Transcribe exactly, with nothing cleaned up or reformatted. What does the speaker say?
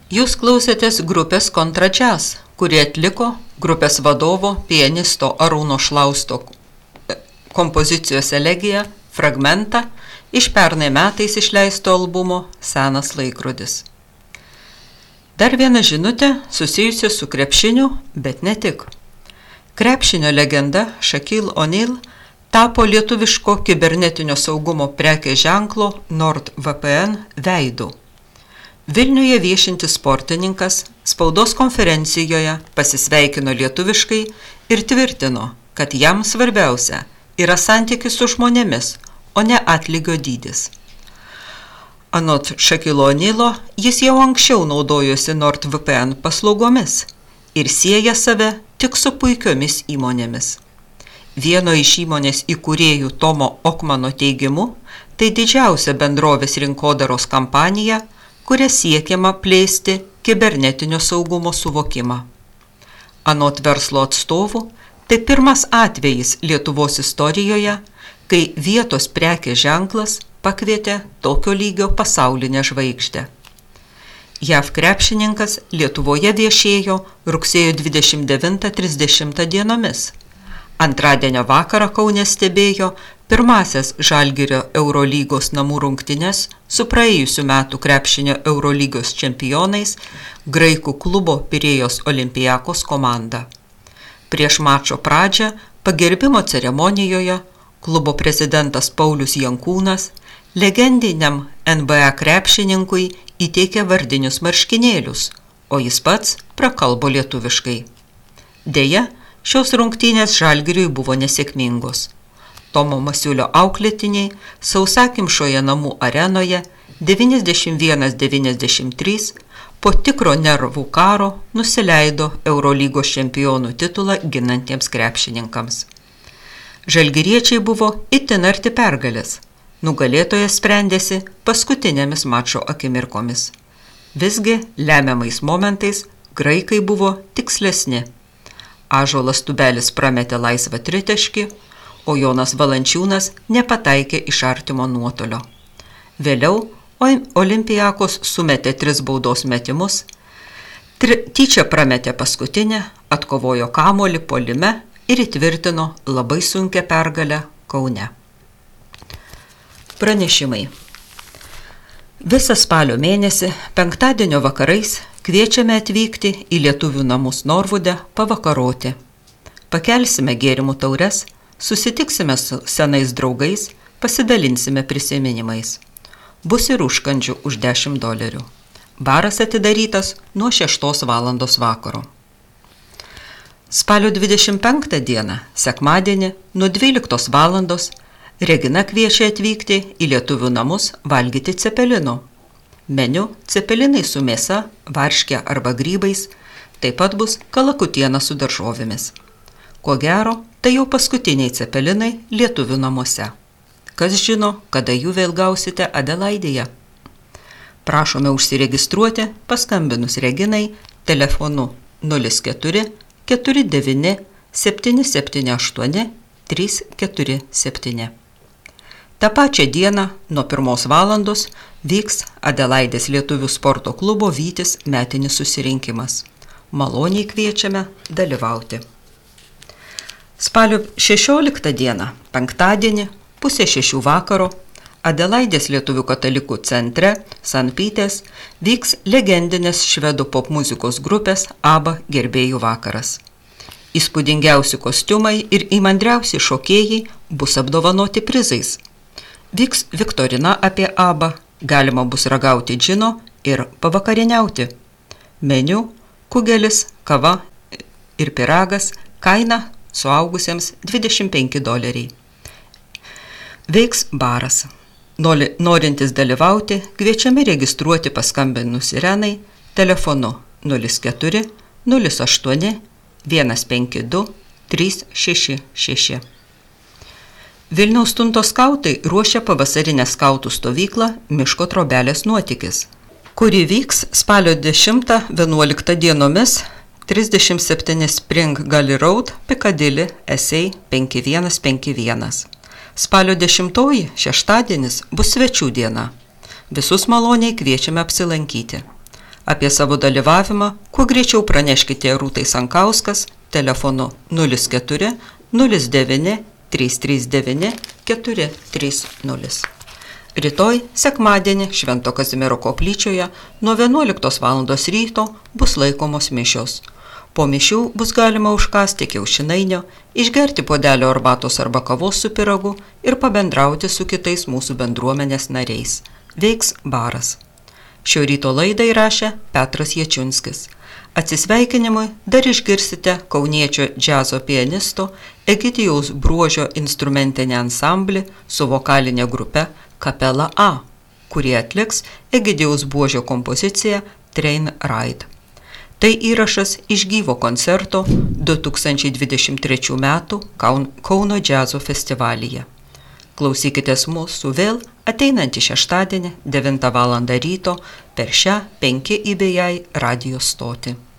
Jūs klausėtės grupės Kontra Jazz, kuri atliko grupės vadovo pianisto Arūno Šlausto kompozicijos elegiją Fragmentą iš pernai metais išleisto albumo Senas laikrodis. Dar viena žinutė susijusi su krepšiniu, bet ne tik. Krepšinio legenda Shaquille O'Neal tapo lietuviško kibernetinio saugumo prekės ženklo NordVPN veidu. Vilniuje viešintis sportininkas spaudos konferencijoje pasisveikino lietuviškai ir tvirtino, kad jam svarbiausia yra santykis su žmonėmis, o ne atlygio dydis. Anot Shaquille O'Nealo, jis jau anksčiau naudojosi NordVPN paslaugomis ir sieja save tik su puikiomis įmonėmis. Vieno iš įmonės įkūrėjų Tomo Okmano teigimu, tai didžiausia bendrovės rinkodaros kampanija, kuria siekiama plėsti kibernetinio saugumo suvokimą. Anot verslo atstovų, tai pirmas atvejis Lietuvos istorijoje, kai vietos prekės ženklas pakvietė tokio lygio pasaulinę žvaigždę. J A V krepšininkas Lietuvoje viešėjo rugsėjo dvidešimt devintą trisdešimtą dienomis. Antradienio vakarą Kaune stebėjo pirmasias Žalgirio Eurolygos namų rungtynes su praėjusių metų krepšinio Eurolygos čempionais graikų klubo Pirėjos Olympiakos komanda. Prieš mačo pradžią pagerbimo ceremonijoje klubo prezidentas Paulius Jankūnas legendiniam N B A krepšininkui įteikė vardinius marškinėlius, o jis pats prakalbo lietuviškai. Deja, šios rungtynės Žalgiriui buvo nesėkmingos. Tomo Masiulio auklėtiniai sausakimšoje namų arenoje devyniasdešimt vienas devyniasdešimt trys po tikro nervų karo nusileido Eurolygos čempionų titulą ginantiems krepšininkams. Žalgiriečiai buvo itin arti pergalės. Nugalėtojas sprendėsi paskutinėmis mačo akimirkomis. Visgi lemiamais momentais graikai buvo tikslesni. Ąžuolas Tubelis prametė laisvą tritaškį, o Jonas Valančiūnas nepataikė iš artimo nuotolio. Vėliau Olympiakos sumetė tris baudos metimus, tri, tyčia prametė paskutinę, atkovojo kamuolį puolime ir įtvirtino labai sunkią pergalę Kaune. Pranešimai. Visą spalio mėnesį, penktadienio vakarais, kviečiame atvykti į lietuvių namus Norvude pavakaroti. Pakelsime gėrimų taures, susitiksime su senais draugais, pasidalinsime prisiminimais. Bus ir užkandžių už dešimt dolerių. Baras atidarytas nuo šeštos valandos vakaro. Spalio dvidešimt penktą dieną, sekmadienį, nuo dvyliktos valandos, Regina kviečia atvykti į lietuvių namus valgyti cepelinų. Meniu cepelinai su mėsa, varške arba grybais, taip pat bus kalakutiena su daržovėmis. Ko gero, tai jau paskutiniai cepelinai lietuvių namuose. Kas žino, kada jų vėl gausite Adelaidėje? Prašome užsiregistruoti paskambinus Reginai telefonu nulis keturi keturi devyni septyni septyni aštuoni trys keturi septyni. Ta pačią dieną nuo pirmos valandos vyks Adelaidės lietuvių sporto klubo Vytis metinis susirinkimas. Maloniai kviečiame dalyvauti. Spalio šešioliktą dieną, penktadienį, pusė šešių vakaro, Adelaidės lietuvių katalikų centre San Pytės vyks legendinės švedų popmuzikos grupės ABBA gerbėjų vakaras. Įspūdingiausi kostiumai ir įmandriausi šokėjai bus apdovanoti prizais. Vyks viktorina apie ABBA, galima bus ragauti džino ir pavakarieniauti. Meniu, kugelis, kava ir piragas, kaina suaugusiems dvidešimt penki doleriai. Veiks baras. Norintys dalyvauti, kviečiami registruoti paskambinus Irenai telefonu nulis keturi nulis aštuoni vienas penki du trys šeši šeši. Vilniaus Tunto skautai ruošia pavasarinę skautų stovyklą Miško trobelės nuotykis, kuri vyks spalio dešimtą vienuoliktą dienomis trisdešimt septyni Spring Gully Road, Piccadilly, S A penki vienas penki vienas. Spalio dešimtoji, šeštadienis, bus svečių diena. Visus maloniai kviečiame apsilankyti. Apie savo dalyvavimą kuo greičiau praneškite Rūtai Sankauskas telefonu nulis keturi nulis devyni trys trys devyni keturi trys nulis. Rytoj, sekmadienį, Švento Kazimiero koplyčioje nuo vienuoliktos valandos ryto bus laikomos mišios. Po mišių bus galima užkąsti kiaušinainio, išgerti puodelio arbatos arba kavos su pyragu ir pabendrauti su kitais mūsų bendruomenės nariais. Veiks baras. Šio ryto laidą įrašė Petras Jačiunskis. Atsisveikinimui dar išgirsite kauniečio džiazo pianisto Egidijaus Bruožio instrumentinį ansamblį su vokalinė grupe Kapela A, kurie atliks Egidijaus Buožio kompoziciją Train Ride. Tai įrašas iš gyvo koncerto du tūkstančiai dvidešimt trečių metų Kauno džiazo festivalyje. Klausykitės mūsų vėl ateinantį šeštadienį devintą valandą ryto per šią penki I B I radijo stotį.